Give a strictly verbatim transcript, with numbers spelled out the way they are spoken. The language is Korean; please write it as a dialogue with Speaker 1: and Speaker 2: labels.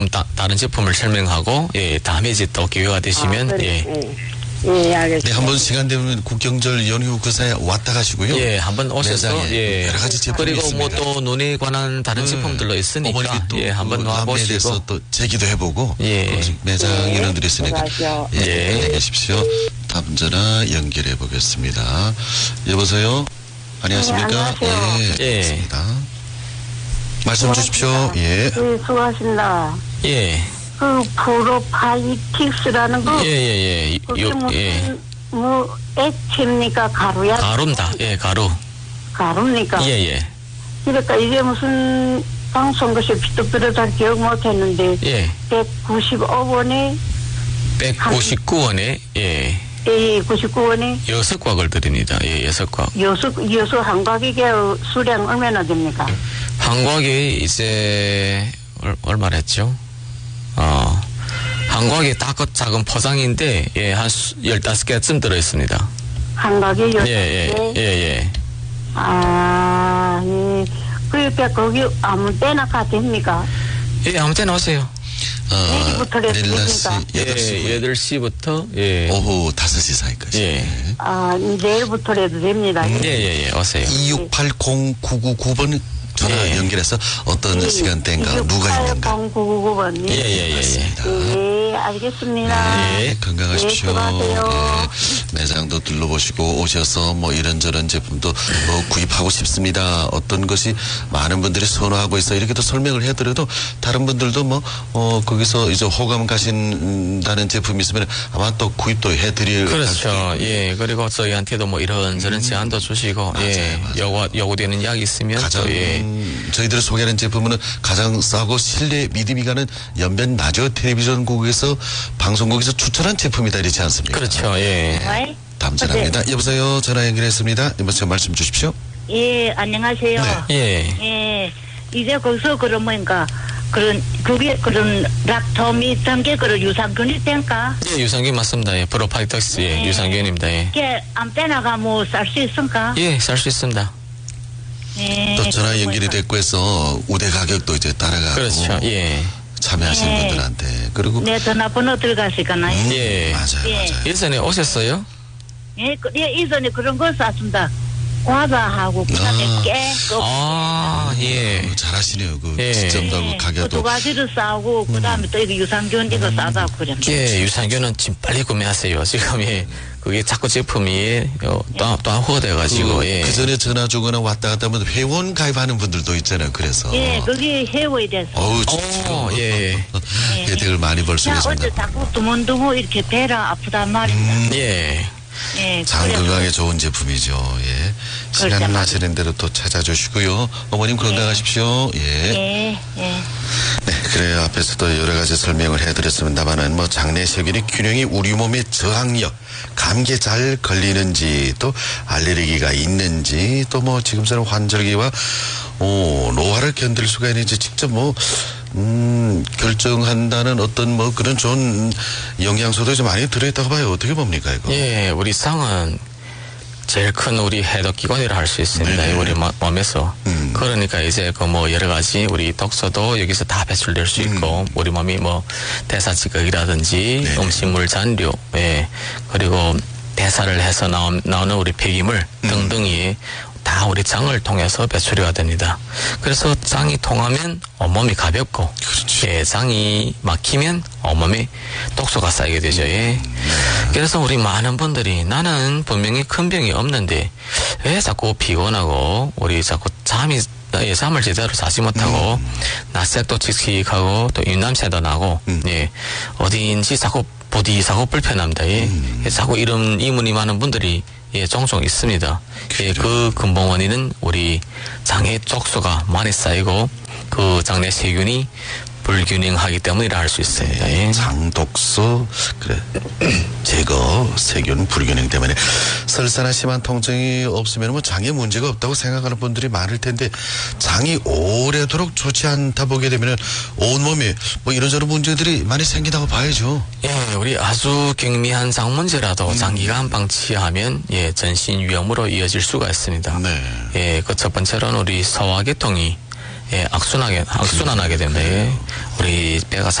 Speaker 1: 따, 다른 제품을 설명하고 예 다음에 이제 또 기회가 되시면
Speaker 2: 아, 그래.
Speaker 1: 예.
Speaker 2: 예. 예, 알겠습니다.
Speaker 3: 네, 한번 시간 되면 국경절 연휴 그 사이에 왔다 가시고요.
Speaker 1: 예, 한번 오셔서
Speaker 3: 매장에
Speaker 1: 예
Speaker 3: 여러 가지 제품이
Speaker 1: 그리고
Speaker 3: 있습니다.
Speaker 1: 뭐 또 눈에 관한 다른 제품들로 있으니까
Speaker 3: 어머님이 또
Speaker 1: 예 한번
Speaker 3: 그
Speaker 1: 와
Speaker 3: 남매에 대해서
Speaker 1: 보시고
Speaker 3: 또 제기도 해보고
Speaker 1: 예.
Speaker 3: 또 매장
Speaker 2: 예,
Speaker 3: 인원들이 있으니까
Speaker 2: 들어가시오.
Speaker 3: 예,
Speaker 1: 예.
Speaker 3: 안녕히 계십시오. 다음 전화 연결해 보겠습니다. 여보세요. 안녕하십니까?
Speaker 2: 네, 안녕하세요.
Speaker 3: 예,
Speaker 1: 예.
Speaker 3: 반갑습니다. 말씀 주십시오. 예.
Speaker 2: 네, 수고하십니다.
Speaker 1: 예.
Speaker 2: 그 프로파이틱스라는 거
Speaker 1: 예, 예, 예.
Speaker 2: 그게
Speaker 1: 요,
Speaker 2: 무슨
Speaker 1: 예.
Speaker 2: 뭐 액체입니까? 가루야?
Speaker 1: 가루입니다. 예, 가루.
Speaker 2: 가루입니까?
Speaker 1: 예, 예.
Speaker 2: 그러니까 이게 무슨 방송 것이 비슷비슷 잘 기억 못했는데
Speaker 1: 예.
Speaker 2: 백구십오 원에
Speaker 1: 백오십구 원에 예.
Speaker 2: 예, 구십구 원에
Speaker 1: 여섯 곽을 드립니다. 예, 여섯 곽.
Speaker 2: 여수 여수 한각이게 수량 얼마나 됩니까?
Speaker 1: 한 곽이 이제 얼, 얼마나 했죠? 어. 한 곽이 다 그 작은 포장인데 예, 한 열다섯 개쯤 들어 있습니다.
Speaker 2: 한각이 여섯 개.
Speaker 1: 예, 예. 예, 예.
Speaker 2: 아, 예. 그러니까 거기 아무 때나 가 됩니까?
Speaker 1: 예, 아무 때나 오세요.
Speaker 3: 어,
Speaker 2: 내일부터
Speaker 3: 내일날씨
Speaker 2: 됐습니까?
Speaker 3: 여덟 시
Speaker 1: 예, 여덟 시부터 예.
Speaker 3: 오후 다섯 시 사이까지.
Speaker 1: 예.
Speaker 2: 아, 내일부터라도 됩니다.
Speaker 1: 예, 예, 예. 오세요.
Speaker 3: 이육팔공 구구구 번 전화
Speaker 1: 예.
Speaker 3: 연결해서 어떤 시간대인가 누가 있는가.
Speaker 2: 공구구 번.
Speaker 1: 예, 예, 예, 예.
Speaker 3: 맞습니다.
Speaker 2: 예, 알겠습니다.
Speaker 1: 예.
Speaker 3: 건강하십시오.
Speaker 2: 예, 수고하세요.
Speaker 3: 예, 매장도 둘러보시고 오셔서 뭐 이런저런 제품도 뭐 구입하고 싶습니다. 어떤 것이 많은 분들이 선호하고 있어 이렇게 또 설명을 해드려도 다른 분들도 뭐 어, 거기서 이제 호감 가신다는 제품이 있으면 아마 또 구입도 해드릴.
Speaker 1: 그렇죠. 예. 그리고 저희한테도 뭐 이런저런 제안도 주시고,
Speaker 3: 맞아요,
Speaker 1: 예.
Speaker 3: 맞아요.
Speaker 1: 요구, 요구되는 약이 있으면
Speaker 3: 가장
Speaker 1: 또, 예.
Speaker 3: 저희들이 소개하는 제품은 가장 싸고 신뢰 믿음이 가는 연변 라디오 텔레비전국에서 방송국에서 추천한 제품이다 이러지 않습니까?
Speaker 1: 그렇죠. 예.
Speaker 2: 네.
Speaker 3: 다음 전화입니다. 여보세요. 전화 연결했습니다. 여보세요. 말씀 주십시오.
Speaker 2: 예, 안녕하세요.
Speaker 3: 네.
Speaker 1: 예.
Speaker 2: 예, 이제 거기서 그런 뭐인가 그런 그게 그런 락토미 단계 그런 유산균이 된가?
Speaker 1: 예, 유산균 맞습니다. 예. 프로파이톡스, 예.
Speaker 2: 네.
Speaker 1: 유산균입니다. 예.
Speaker 2: 이게 아무 때나 가뭐 살 수 있습니까?
Speaker 1: 예, 살 수 있습니다.
Speaker 2: 예.
Speaker 3: 또 전화 연결이 됐고 해서 우대 가격도 이제 따라가고
Speaker 1: 그렇죠. 예.
Speaker 3: 참여하시는
Speaker 2: 네.
Speaker 3: 분들한테 그리고
Speaker 2: 내 전화번호 들어가시겠나요?
Speaker 3: 음,
Speaker 1: 예.
Speaker 3: 맞아요,
Speaker 2: 예.
Speaker 3: 맞아요.
Speaker 1: 예전에 오셨어요?
Speaker 2: 예, 그, 예, 이전에 그런 거 쌌습니다. 과자하고 그다음에
Speaker 3: 아.
Speaker 2: 깨, 그,
Speaker 1: 아, 예.
Speaker 3: 어, 잘하시네요. 그
Speaker 1: 예.
Speaker 3: 지점도 하고
Speaker 2: 그 두
Speaker 3: 가격도
Speaker 2: 가지를 싸고 그다음에 또 이거 유산균 이거 싸다고 그래.
Speaker 1: 예, 유산균은 지금 빨리 구매하세요. 지금, 예. 그게 자꾸 제품이, 어, 또, 또 후워돼가지고,
Speaker 3: 그,
Speaker 1: 예.
Speaker 3: 그 전에 전화 주거나 왔다 갔다 하면 회원 가입하는 분들도 있잖아요. 그래서
Speaker 2: 예, 그게 해외에 돼서.
Speaker 3: 어우
Speaker 1: 어, 예.
Speaker 3: 혜택을 많이 벌 수
Speaker 2: 야,
Speaker 3: 있습니다.
Speaker 2: 어제 자꾸 두문두문 이렇게 배가 아프단 말입니다.
Speaker 1: 예.
Speaker 2: 예,
Speaker 3: 장
Speaker 2: 그래서
Speaker 3: 건강에 좋은 제품이죠. 예. 시간
Speaker 2: 그렇죠.
Speaker 3: 나시는 대로 또 찾아주시고요. 어머님 건강하십시오. 예.
Speaker 2: 예, 예.
Speaker 3: 네, 그래요. 앞에서도 여러 가지 설명을 해드렸습니다만은 뭐 장내 세균의 균형이 우리 몸의 저항력, 감기에 잘 걸리는지 또 알레르기가 있는지 또 뭐 지금처럼 환절기와 오, 노화를 견딜 수가 있는지 직접 뭐 음, 결정한다는 어떤 뭐 그런 좋은 영양소도 좀 많이 들어있다고 봐요. 어떻게 봅니까 이거?
Speaker 1: 예, 우리 쌍은 제일 큰 우리 해독기관이라 할 수 있습니다.
Speaker 3: 네네.
Speaker 1: 우리 마- 몸에서.
Speaker 3: 음.
Speaker 1: 그러니까 이제 그 뭐 여러 가지 우리 독소도 여기서 다 배출될 수 있고, 우리 몸이 뭐 대사지각이라든지
Speaker 3: 네네.
Speaker 1: 음식물 잔류, 예, 그리고 대사를 해서 나오, 나오는 우리 폐기물 등등이 다 우리 장을 통해서 배출이 됩니다. 그래서 장이 통하면 온몸이 가볍고,
Speaker 3: 그렇지.
Speaker 1: 예, 장이 막히면 온몸에 독소가 쌓이게 되죠. 예. 그래서 우리 많은 분들이 나는 분명히 큰 병이 없는데 왜 자꾸 피곤하고 우리 자꾸 잠이 예, 잠을 제대로 자지 못하고 낯색도 칙칙하고 또 윤남새도 나고
Speaker 3: 음.
Speaker 1: 예, 어디인지 자꾸 부디사고 불편합니다. 예. 예, 자꾸 이런 이문이 많은 분들이 예, 종종 있습니다. 예, 그 근본 원인은 우리 장에 독소가 많이 쌓이고 그 장내 세균이 불균형하기 때문이라 할 수 있습니다. 예.
Speaker 3: 장독소 그래 제거 세균 불균형 때문에 설사나 심한 통증이 없으면 뭐 장에 문제가 없다고 생각하는 분들이 많을 텐데 장이 오래도록 좋지 않다 보게 되면 온몸에 뭐 이런저런 문제들이 많이 생긴다고 봐야죠.
Speaker 1: 예, 우리 아주 경미한 장 문제라도 장기간 방치하면 예, 전신 위험으로 이어질 수가 있습니다.
Speaker 3: 네.
Speaker 1: 예, 그 첫 번째로는 우리 소화계통이 예, 악순하게, 악순환하게 됩니다. 예. 우리 배가